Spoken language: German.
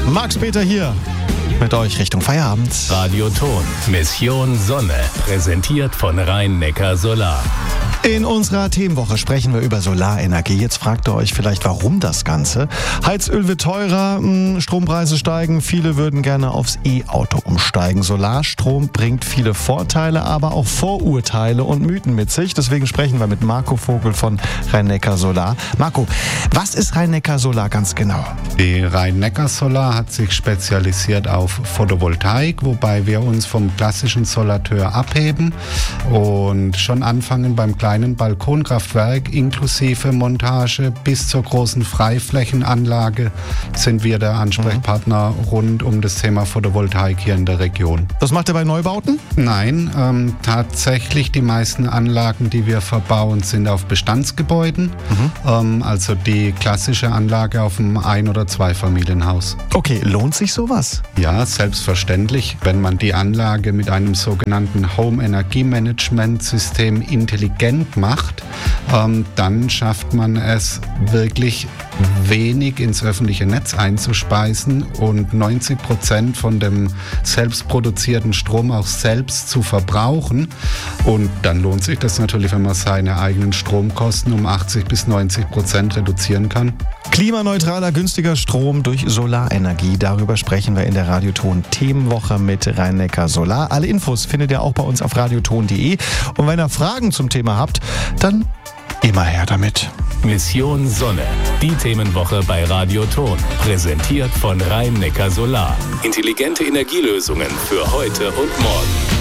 Max-Peter hier mit euch Richtung Feierabend. Radioton, Mission Sonne, präsentiert von Rhein-Neckar-Solar. In unserer Themenwoche sprechen wir über Solarenergie. Jetzt fragt ihr euch vielleicht, warum das Ganze? Heizöl wird teurer, Strompreise steigen, viele würden gerne aufs E-Auto umsteigen. Solarstrom bringt viele Vorteile, aber auch Vorurteile und Mythen mit sich. Deswegen sprechen wir mit Marco Vogel von Rhein-Neckar-Solar. Marco, was ist Rhein-Neckar-Solar ganz genau? Die Rhein-Neckar-Solar hat sich spezialisiert auf Photovoltaik, wobei wir uns vom klassischen Solateur abheben und schon anfangen beim kleinen Balkonkraftwerk inklusive Montage bis zur großen Freiflächenanlage sind wir der Ansprechpartner rund um das Thema Photovoltaik hier in der Region. Das macht ihr bei Neubauten? Nein, tatsächlich die meisten Anlagen, die wir verbauen, sind auf Bestandsgebäuden, also die klassische Anlage auf einem Ein- oder Zweifamilienhaus. Okay, lohnt sich sowas? Ja, selbstverständlich. Wenn man die Anlage mit einem sogenannten Home-Energiemanagement-System intelligent macht, dann schafft man es wirklich wenig ins öffentliche Netz einzuspeisen und 90% von dem selbst produzierten Strom auch selbst zu verbrauchen. Und dann lohnt sich das natürlich, wenn man seine eigenen Stromkosten um 80-90% reduzieren kann. Klimaneutraler, günstiger Strom durch Solarenergie. Darüber sprechen wir in der Radioton Themenwoche mit Rhein-Neckar-Solar. Alle Infos findet ihr auch bei uns auf radioton.de. Und wenn ihr Fragen zum Thema habt, dann immer her damit. Mission Sonne, die Themenwoche bei Radioton, präsentiert von Rhein-Neckar-Solar. Intelligente Energielösungen für heute und morgen.